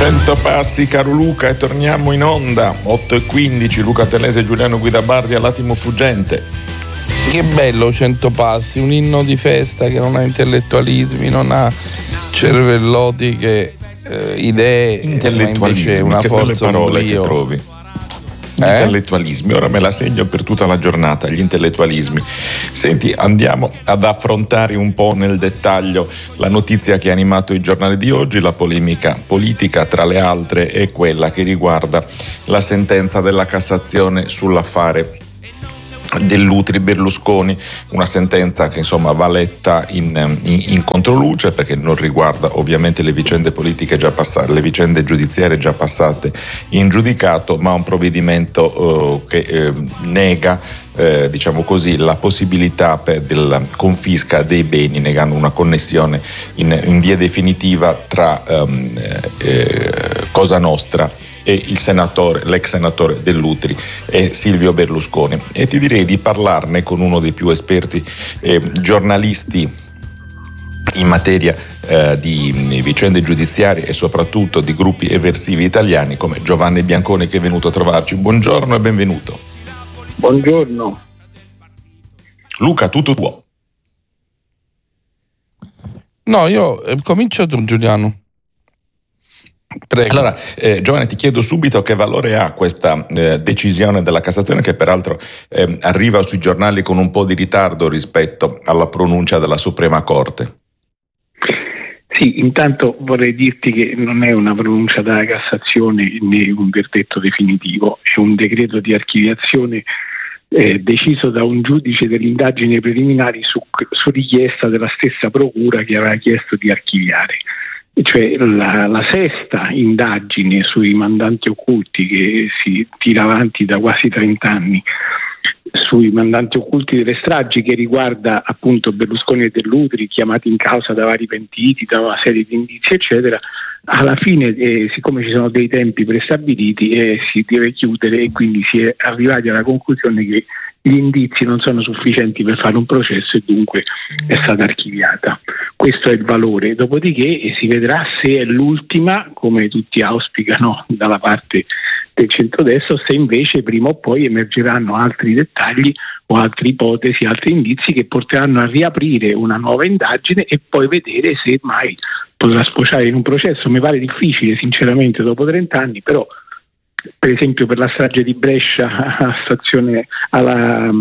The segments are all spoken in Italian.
100 passi, caro Luca, e torniamo in onda. 8:15, Luca Telese e Giuliano Guidabardi all'attimo fuggente. Che bello 100 passi, un inno di festa che non ha intellettualismi, non ha cervellotiche idee, intellettualismi, una che forza, belle parole un brio. che trovi. Intellettualismi, ora me la segno per tutta la giornata, gli intellettualismi. Senti, andiamo ad affrontare un po' nel dettaglio la notizia che ha animato i giornali di oggi. La polemica politica, tra le altre, è quella che riguarda la sentenza della Cassazione sull'affare dell'Utri Berlusconi, una sentenza che insomma va letta in controluce, perché non riguarda ovviamente le vicende politiche già passate, le vicende giudiziarie già passate in giudicato, ma un provvedimento che nega diciamo così la possibilità della confisca dei beni, negando una connessione in via definitiva tra Cosa Nostra e l'ex senatore dell'Utri e Silvio Berlusconi. E ti direi di parlarne con uno dei più esperti giornalisti in materia di vicende giudiziarie e soprattutto di gruppi eversivi italiani, come Giovanni Bianconi, che è venuto a trovarci. Buongiorno e benvenuto. Buongiorno. Luca, tutto tuo. No, io comincio tu, Giuliano. Prego. Allora, Giovanni, ti chiedo subito che valore ha questa decisione della Cassazione, che peraltro arriva sui giornali con un po' di ritardo rispetto alla pronuncia della Suprema Corte. Sì, intanto vorrei dirti che non è una pronuncia della Cassazione né un verdetto definitivo, è un decreto di archiviazione deciso da un giudice delle indagini preliminari su richiesta della stessa procura che aveva chiesto di archiviare. Cioè la sesta indagine sui mandanti occulti che si tira avanti da quasi 30 anni, sui mandanti occulti delle stragi, che riguarda appunto Berlusconi e Dell'Utri, chiamati in causa da vari pentiti, da una serie di indizi eccetera. Alla fine, siccome ci sono dei tempi prestabiliti, si deve chiudere, e quindi si è arrivati alla conclusione che gli indizi non sono sufficienti per fare un processo e dunque è stata archiviata. Questo è il valore. Dopodiché si vedrà se è l'ultima, come tutti auspicano dalla parte del centrodestra, o se invece prima o poi emergeranno altri dettagli o altre ipotesi, altri indizi che porteranno a riaprire una nuova indagine e poi vedere se mai potrà sfociare in un processo. Mi pare difficile sinceramente dopo 30 anni, però per esempio per la strage di Brescia alla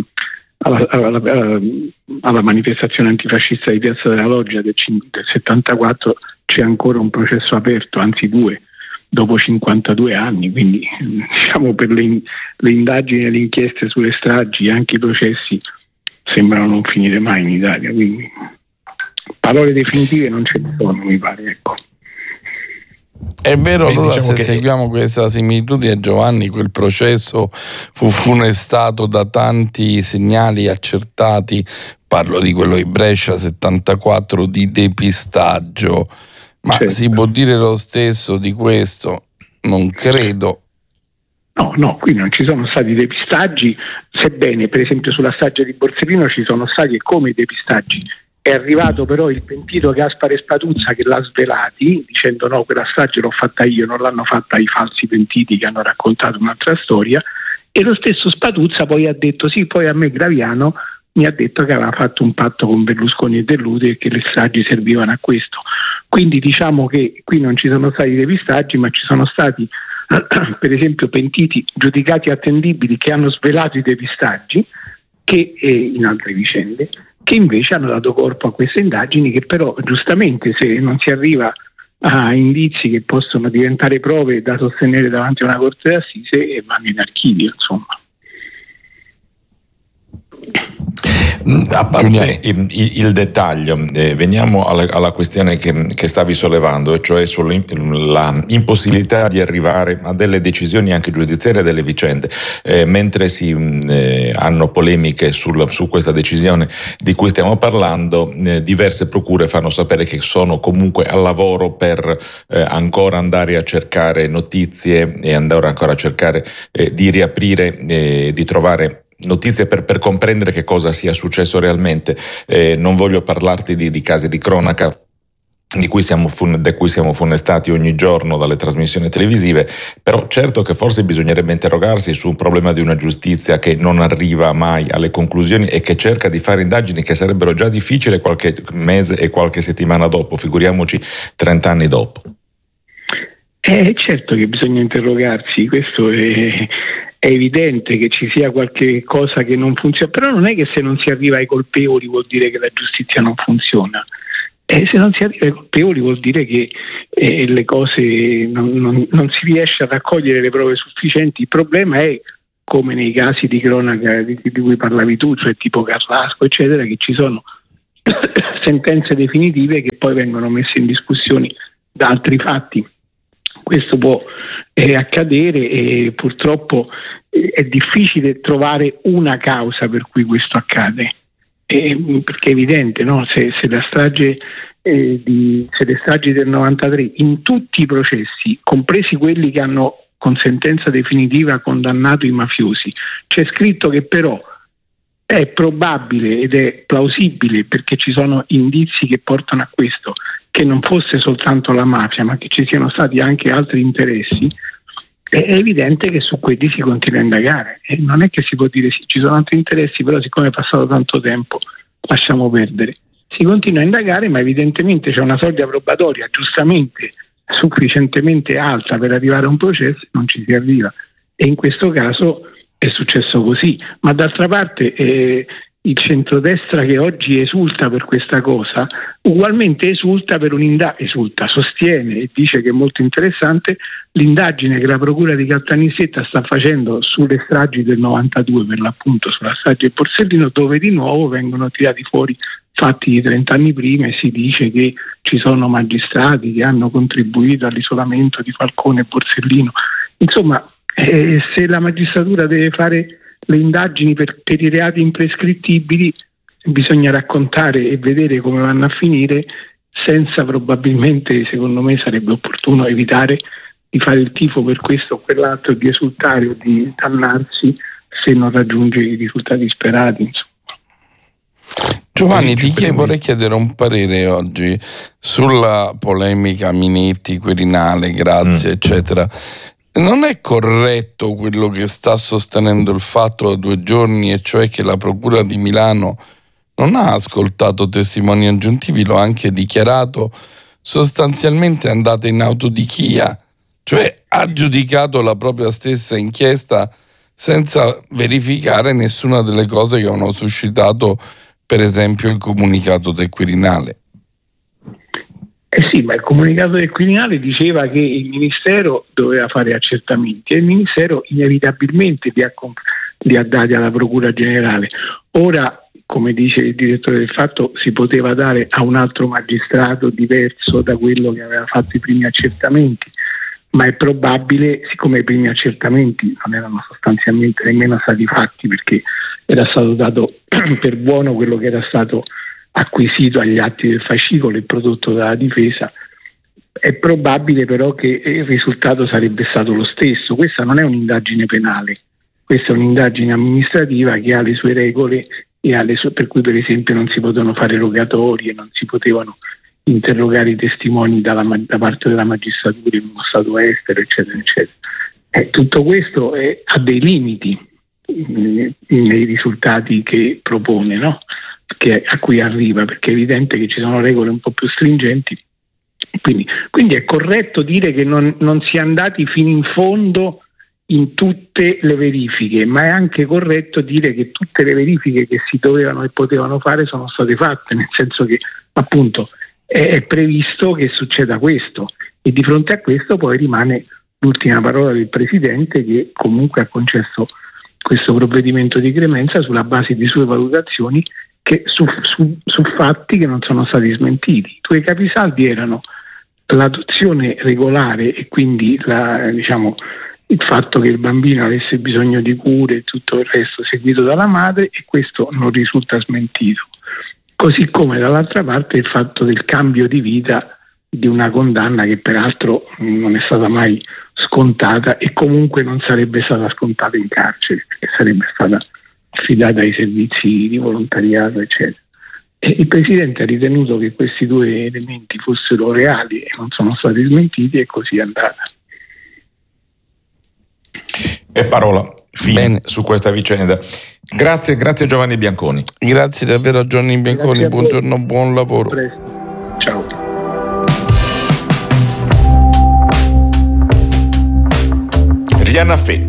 manifestazione antifascista di Piazza della Loggia del 74 c'è ancora un processo aperto, anzi 2, dopo 52 anni, quindi diciamo per le indagini e le inchieste sulle stragi, anche i processi sembrano non finire mai in Italia, quindi parole definitive non ce ne sono, mi pare, ecco. È vero, allora diciamo se seguiamo questa similitudine, Giovanni, quel processo fu funestato da tanti segnali accertati, parlo di quello di Brescia 74, di depistaggio, ma certo. Si può dire lo stesso di questo? Non credo. No, qui non ci sono stati depistaggi, sebbene per esempio sulla strage di Borsellino ci sono stati, e come i depistaggi. È arrivato però il pentito Gaspare Spatuzza che l'ha svelati, dicendo no, quella strage l'ho fatta io, non l'hanno fatta i falsi pentiti che hanno raccontato un'altra storia, e lo stesso Spatuzza poi ha detto sì, poi a me Graviano mi ha detto che aveva fatto un patto con Berlusconi e Dell'Utri e che le stragi servivano a questo. Quindi diciamo che qui non ci sono stati depistaggi, ma ci sono stati per esempio pentiti giudicati attendibili che hanno svelato i depistaggi, che in altre vicende, che invece hanno dato corpo a queste indagini, che però giustamente, se non si arriva a indizi che possono diventare prove da sostenere davanti a una corte d'assise, vanno in archivio, insomma. A parte il dettaglio, veniamo alla questione che stavi sollevando, e cioè sulla impossibilità di arrivare a delle decisioni anche giudiziarie delle vicende. Mentre hanno polemiche su questa decisione di cui stiamo parlando, diverse procure fanno sapere che sono comunque al lavoro per ancora andare a cercare notizie e andare ancora a cercare di riaprire, di trovare notizie per comprendere che cosa sia successo realmente. Non voglio parlarti di casi di cronaca da cui siamo funestati ogni giorno dalle trasmissioni televisive, però certo che forse bisognerebbe interrogarsi su un problema di una giustizia che non arriva mai alle conclusioni e che cerca di fare indagini che sarebbero già difficili qualche mese e qualche settimana dopo, figuriamoci 30 anni dopo. Certo che bisogna interrogarsi, questo è evidente che ci sia qualche cosa che non funziona, però non è che se non si arriva ai colpevoli vuol dire che la giustizia non funziona. Se non si arriva ai colpevoli vuol dire che le cose non si riesce a raccogliere le prove sufficienti. Il problema è, come nei casi di cronaca di cui parlavi tu, cioè tipo Carrasco eccetera, che ci sono sentenze definitive che poi vengono messe in discussione da altri fatti. Questo può accadere e purtroppo è difficile trovare una causa per cui questo accade. Perché è evidente, no? Se le stragi del 93 in tutti i processi, compresi quelli che hanno con sentenza definitiva condannato i mafiosi, c'è scritto che però è probabile ed è plausibile, perché ci sono indizi che portano a questo, che non fosse soltanto la mafia ma che ci siano stati anche altri interessi, è evidente che su quelli si continua a indagare e non è che si può dire sì, ci sono altri interessi, però siccome è passato tanto tempo lasciamo perdere. Si continua a indagare, ma evidentemente c'è una soglia probatoria giustamente sufficientemente alta per arrivare a un processo, non ci si arriva, e in questo caso è successo così. Ma d'altra parte il centrodestra, che oggi esulta per questa cosa, ugualmente esulta per sostiene e dice che è molto interessante l'indagine che la procura di Caltanissetta sta facendo sulle stragi del 92, per l'appunto sulla strage del Borsellino, dove di nuovo vengono tirati fuori fatti di 30 anni prima e si dice che ci sono magistrati che hanno contribuito all'isolamento di Falcone e Borsellino. Insomma, se la magistratura deve fare le indagini per i reati imprescrittibili, bisogna raccontare e vedere come vanno a finire, senza, probabilmente, secondo me sarebbe opportuno evitare di fare il tifo per questo o quell'altro, di esultare o di dannarsi se non raggiunge i risultati sperati, insomma. Giovanni, vorrei chiedere un parere oggi sulla polemica Minetti, Quirinale, Grazia, eccetera. Non è corretto quello che sta sostenendo il Fatto da 2 giorni, e cioè che la Procura di Milano non ha ascoltato testimoni aggiuntivi, lo ha anche dichiarato, sostanzialmente è andata in autodichia, cioè ha giudicato la propria stessa inchiesta senza verificare nessuna delle cose che hanno suscitato, per esempio, il comunicato del Quirinale. Sì, ma il comunicato del Quirinale diceva che il Ministero doveva fare accertamenti e il Ministero inevitabilmente li ha dati alla Procura Generale. Ora, come dice il direttore del Fatto, si poteva dare a un altro magistrato diverso da quello che aveva fatto i primi accertamenti, ma è probabile, siccome i primi accertamenti non erano sostanzialmente nemmeno stati fatti, perché era stato dato per buono quello che era stato acquisito agli atti del fascicolo e prodotto dalla difesa, è probabile però che il risultato sarebbe stato lo stesso. Questa non è un'indagine penale, questa è un'indagine amministrativa che ha le sue regole e per cui, per esempio, non si potevano fare rogatorie, non si potevano interrogare i testimoni da parte della magistratura in uno stato estero, eccetera, eccetera. Tutto questo ha dei limiti nei risultati che propone, no? A cui arriva, perché è evidente che ci sono regole un po' più stringenti, quindi è corretto dire che non si è andati fino in fondo in tutte le verifiche, ma è anche corretto dire che tutte le verifiche che si dovevano e potevano fare sono state fatte, nel senso che appunto è previsto che succeda questo, e di fronte a questo poi rimane l'ultima parola del Presidente, che comunque ha concesso questo provvedimento di clemenza sulla base di sue valutazioni, che su fatti che non sono stati smentiti. I 2 capisaldi erano l'adozione regolare e quindi il fatto che il bambino avesse bisogno di cure e tutto il resto seguito dalla madre, e questo non risulta smentito. Così come dall'altra parte il fatto del cambio di vita di una condanna che peraltro non è stata mai scontata e comunque non sarebbe stata scontata in carcere, perché sarebbe stata affidata ai servizi di volontariato, eccetera. il Presidente ha ritenuto che questi due elementi fossero reali e non sono stati smentiti, e così è andata. E parola fine su questa vicenda. Grazie Giovanni Bianconi. Grazie davvero a Giovanni Bianconi, buongiorno, buon lavoro. A presto. Ciao. Rihanna Fe.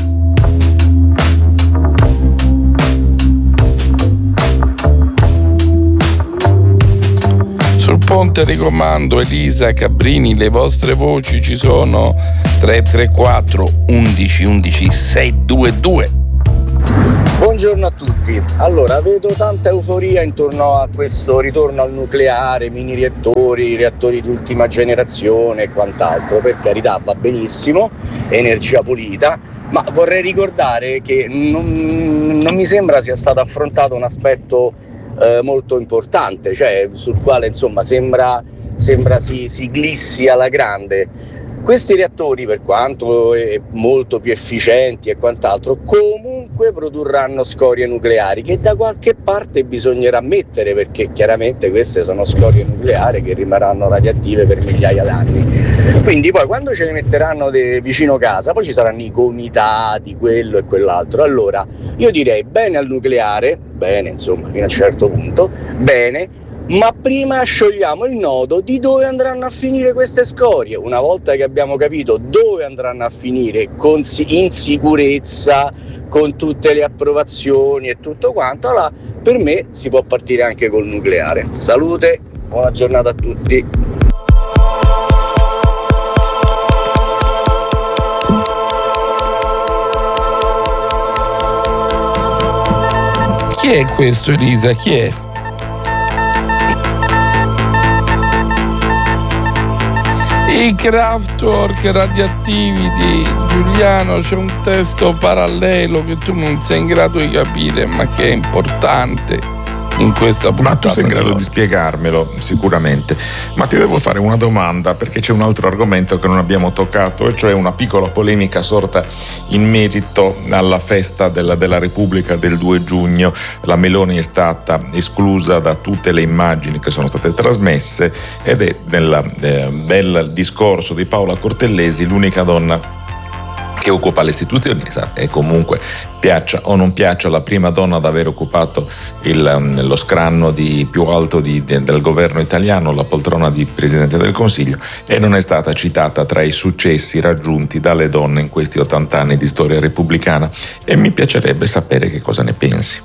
Sul ponte di comando Elisa Cabrini, le vostre voci ci sono 334 11 11 622. Buongiorno a tutti. Allora, vedo tanta euforia intorno a questo ritorno al nucleare, mini reattori di ultima generazione e quant'altro. Per carità, va benissimo, energia pulita, ma vorrei ricordare che non mi sembra sia stato affrontato un aspetto molto importante, cioè sul quale insomma sembra si glissi alla grande. Questi reattori, per quanto molto più efficienti e quant'altro, comunque produrranno scorie nucleari che da qualche parte bisognerà mettere, perché chiaramente queste sono scorie nucleari che rimarranno radioattive per migliaia d'anni. Quindi poi quando ce le metteranno vicino casa, poi ci saranno i comitati, quello e quell'altro. Allora io direi bene al nucleare, bene insomma fino a un certo punto, bene, ma prima sciogliamo il nodo di dove andranno a finire queste scorie. Una volta che abbiamo capito dove andranno a finire in sicurezza, con tutte le approvazioni e tutto quanto, allora per me si può partire anche col nucleare. Salute, buona giornata a tutti. Chi è questo, Elisa? Chi è? I Kraftwerk radioattivi di Giuliano, c'è un testo parallelo che tu non sei in grado di capire, ma che è importante in questa puntata. Ma tu sei in grado di spiegarmelo sicuramente, ma ti devo fare una domanda, perché c'è un altro argomento che non abbiamo toccato, e cioè una piccola polemica sorta in merito alla festa della Repubblica del 2 giugno. La Meloni è stata esclusa da tutte le immagini che sono state trasmesse ed è nel discorso di Paola Cortellesi l'unica donna che occupa le istituzioni, e comunque piaccia o non piaccia la prima donna ad aver occupato lo scranno più alto del governo italiano, la poltrona di Presidente del Consiglio, e non è stata citata tra i successi raggiunti dalle donne in questi 80 anni di storia repubblicana, e mi piacerebbe sapere che cosa ne pensi.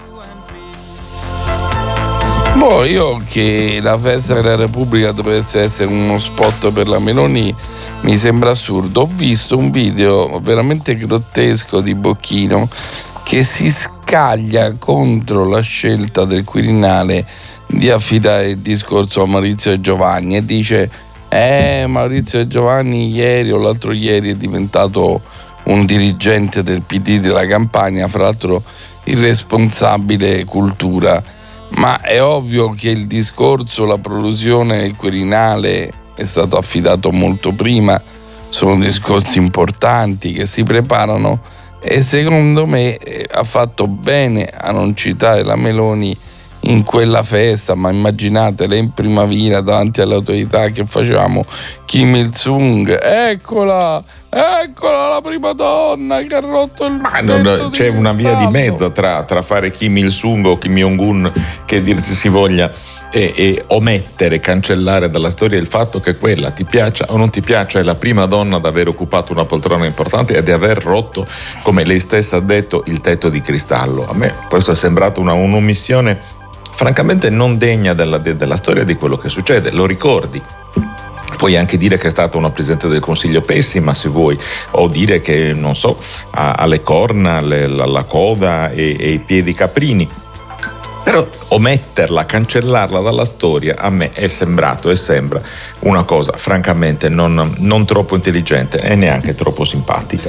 Io che la festa della Repubblica dovesse essere uno spot per la Meloni mi sembra assurdo. Ho visto un video veramente grottesco di Bocchino che si scaglia contro la scelta del Quirinale di affidare il discorso a Maurizio Giovanni e dice Maurizio Giovanni ieri o l'altro ieri è diventato un dirigente del PD della Campania, fra l'altro il responsabile cultura. Ma è ovvio che il discorso, la prolusione del Quirinale è stato affidato molto prima, sono discorsi importanti che si preparano, e secondo me ha fatto bene a non citare la Meloni in quella festa. Ma immaginatela in prima fila davanti alle autorità che facevamo Kim Il-sung, eccola la prima donna che ha rotto il tetto. C'è una via di mezzo tra fare Kim Il-sung o Kim Jong-un, che dirsi si voglia, e omettere, cancellare dalla storia il fatto che quella, ti piaccia o non ti piaccia, è la prima donna ad aver occupato una poltrona importante e ad aver rotto, come lei stessa ha detto, il tetto di cristallo. A me questo è sembrato un'omissione francamente non degna della storia di quello che succede. Lo ricordi? Puoi anche dire che è stata una Presidente del Consiglio pessima, se vuoi, o dire che, non so, ha le corna, la coda e i piedi caprini. Però ometterla, cancellarla dalla storia, a me è sembrato e sembra una cosa francamente non troppo intelligente e neanche troppo simpatica.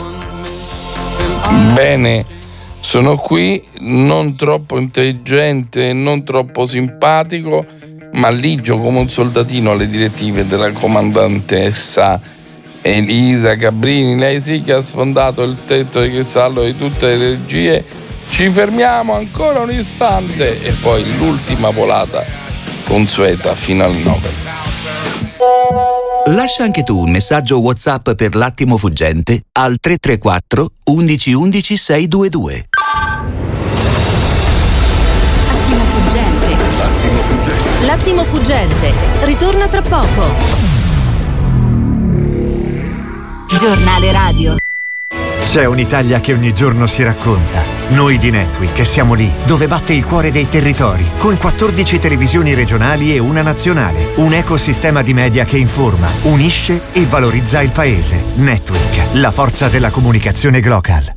Bene, sono qui, non troppo intelligente, non troppo simpatico, ma ligio come un soldatino alle direttive della comandantessa Elisa Cabrini. Lei sì che ha sfondato il tetto di cristallo di tutte le energie Ci fermiamo ancora un istante e poi l'ultima volata consueta fino al 9. Lascia anche tu un messaggio WhatsApp per l'attimo fuggente al 334 11 11 622. Attimo fuggente. L'attimo fuggente. L'attimo fuggente. Ritorna tra poco. Giornale radio. C'è un'Italia che ogni giorno si racconta. Noi di Netweek siamo lì, dove batte il cuore dei territori, con 14 televisioni regionali e una nazionale. Un ecosistema di media che informa, unisce e valorizza il paese. Netweek, la forza della comunicazione global.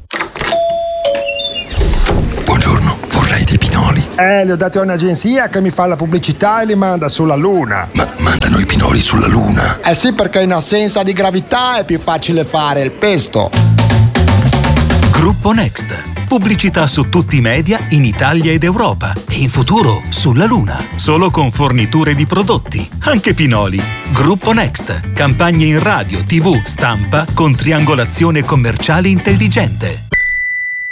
Buongiorno, vorrei dei pinoli. Li ho dati a un'agenzia che mi fa la pubblicità e li manda sulla Luna. Ma mandano i pinoli sulla Luna? Eh sì, perché in assenza di gravità è più facile fare il pesto. Gruppo Next. Pubblicità su tutti i media in Italia ed Europa e in futuro sulla Luna. Solo con forniture di prodotti, anche pinoli. Gruppo Next. Campagne in radio, TV, stampa con triangolazione commerciale intelligente.